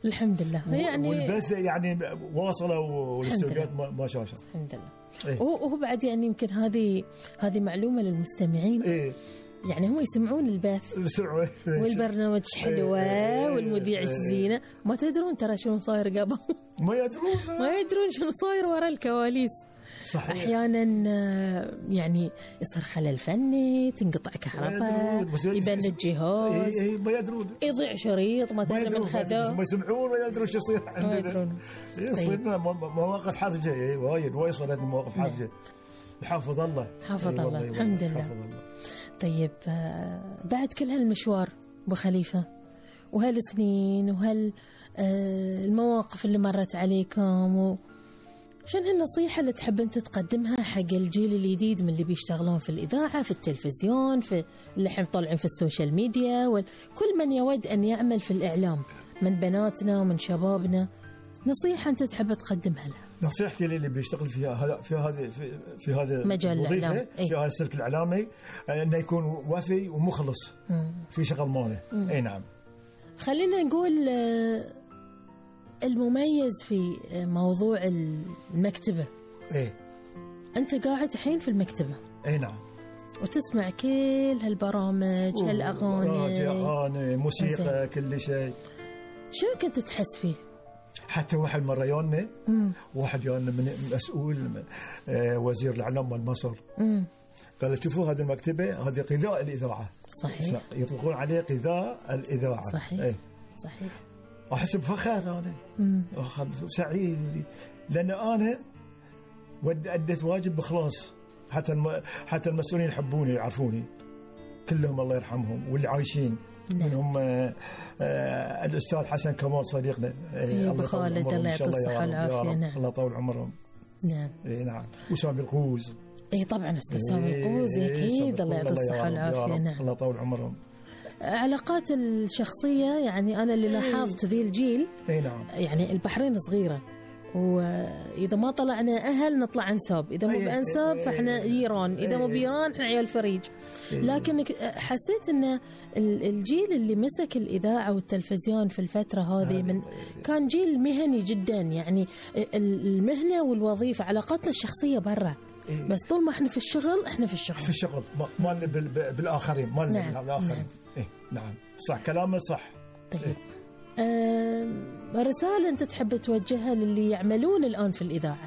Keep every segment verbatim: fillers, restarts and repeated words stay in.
الحمد لله. يعني والبث يعني واصله والاستوديوهات ما شاشه الحمد لله. إيه؟ وهو بعد يعني يمكن هذه هذه معلومه للمستمعين. إيه؟ يعني هم يسمعون البث والبرنامج حلوة إيه والمذيع إيه زينة، ما تدرون ترى شنو صاير قبل. ما يدرون ما يدرون شنو صاير وراء الكواليس. صحيح. أحيانا يعني يصير خلل فني، تنقطع كهرباء، يبند جهاز، إيه ما يدرون، يضيع شريط ما تدري من خذوه، ما يسمعون ما يدرون شو يصير عندنا. ما يدرون. يصيرنا مواقف حرجة وايد وايد صارت مواقف حرجة. حافظ الله حافظ الله الحمد لله. طيب بعد كل هالمشوار أبو خليفة وهالسنين وهالمواقف اللي مرت عليكم، و شنو النصيحة اللي تحب أنت تقدمها حق الجيل الجديد من اللي بيشتغلون في الإذاعة، في التلفزيون، في اللي حين طالعين في السوشيال ميديا، وكل من يود أن يعمل في الإعلام من بناتنا ومن شبابنا، نصيحة أنت تحب تقدمها له؟ نصيحتي للي بيشتغل فيها في هذا في, في هذا مجال الإعلام، في هذا السلك الإعلامي، انه يكون وافي ومخلص مم. في شغل ماله. اي نعم. خلينا نقول المميز في موضوع المكتبة. ايه انت قاعد الحين في المكتبة. اي نعم. وتسمع كل هالبرامج، هالاغاني، اغاني، موسيقى، كل شيء. شنو كنت تحس فيه؟ حتى واحد مرة يانا واحد يانا من مسؤول آه وزير الإعلام مال مصر مم. قال شوفوا هذه المكتبة هذه غذاء الإذاعة. صحيح. يطلقون عليه غذاء الإذاعة. صحيح. ايه. صحيح. أحس بفخر أنا سعيد لأن أنا أديت واجب بخلاص. حتى الم... حتى المسؤولين يحبوني يعرفوني كلهم الله يرحمهم واللي عايشين. نعم. منهم آه آه الأستاذ حسن كمال صديقنا. آه الله خالد الله يعطيه الصحة والعافية. نعم. الله يطول عمرهم. نعم. إيه نعم. وسامي القوز. إيه طبعا أستاذ سامي القوز أكيد الله يعطيه الصحة والعافية. نعم. الله يطول عمرهم. علاقات الشخصية يعني أنا اللي لاحظت ذي الجيل. إيه نعم. يعني البحرين صغيرة، وإذا ما طلعنا أهل نطلع أنساب، إذا مو بأنساب فإحنا جيران، إذا مو بيران إحنا عيال فريج. لكن حسيت أن الجيل اللي مسك الإذاعة والتلفزيون في الفترة هذه من كان جيل مهني جدا، يعني المهنة والوظيفة علاقاتنا الشخصية برا، بس طول ما إحنا في الشغل إحنا في الشغل في الشغل ما لنا بالآخرين ما لنا نعم. بالآخرين. نعم. إيه نعم صح كلامك صح. طيب إيه؟ آه رسالة أنت تحب توجهها للي يعملون الآن في الإذاعة؟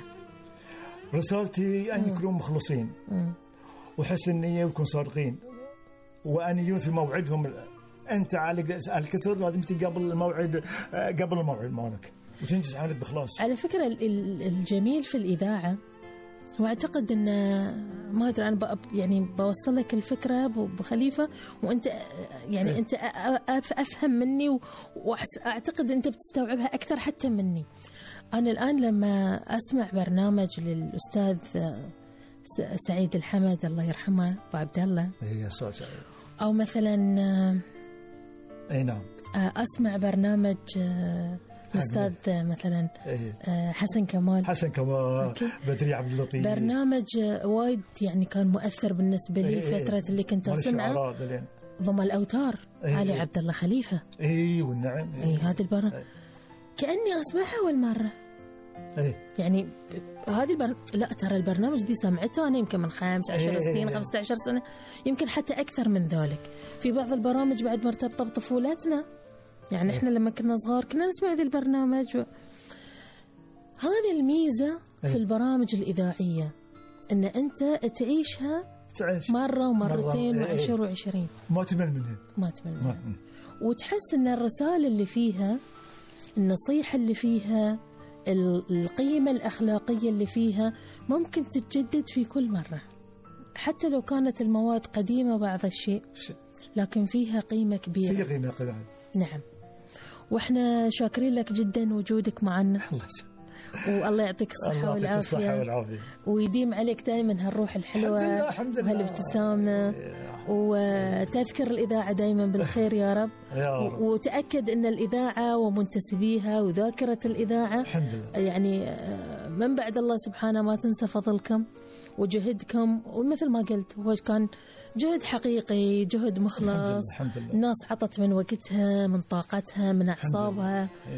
رسالتي أن يكونوا مخلصين وحسن النية ويكونوا صادقين وأن يجون في موعدهم. أنت على الكثر لازم تيجي قبل الموعد قبل الموعد مالك وتنجز عملك بخلاص. على فكرة الجميل في الإذاعة واعتقد ان ما ادري انا يعني بوصل لك الفكره ابو خليفه وانت يعني إيه؟ انت افهم مني واعتقد انت بتستوعبها اكثر حتى مني. انا الان لما اسمع برنامج للاستاذ سعيد الحمد الله يرحمه ابو عبد الله اي صوت او مثلا اي نعم اسمع برنامج أستاذ مثلا حسن كمال حسن كمال بدري عبد اللطيف، برنامج وايد يعني كان مؤثر بالنسبة لي فترة اللي كنت أسمعه ضم الأوتار علي عبد الله خليفة. اي والنعم اي هذا البرنامج كأني أسمعها أول مرة. ايه يعني هذه البر... لا ترى البرنامج دي سمعته أنا يمكن من خمس عشر سنين خمسة عشر سنة يمكن حتى أكثر من ذلك. في بعض البرامج بعد مرتبطة بطفولتنا، يعني إحنا لما كنا صغار كنا نسمع هذه البرنامج و... هذه الميزة في البرامج الإذاعية إن أنت تعيشها تعيش مرة ومرتين وعشر وعشرين ما تمل منها ما تمل منها وتحس إن الرسالة اللي فيها، النصيحة اللي فيها، القيمة الأخلاقية اللي فيها ممكن تتجدد في كل مرة، حتى لو كانت المواد قديمة بعض الشيء لكن فيها قيمة كبيرة. فيها قيمة كبيرة. نعم. وإحنا شاكرين لك جدا وجودك معنا. والله يعطيك الصحة والعافية ويديم عليك دائما هالروح الحلوة وهالابتسامة وتذكر الإذاعة دائما بالخير يا رب, يا رب. وتأكد أن الإذاعة ومنتسبيها وذاكرة الإذاعة يعني من بعد الله سبحانه ما تنسى فضلكم وجهدكم، ومثل ما قلت هو كان جهد حقيقي، جهد مخلص. الحمد لله. الناس عطت من وقتها من طاقتها من أعصابها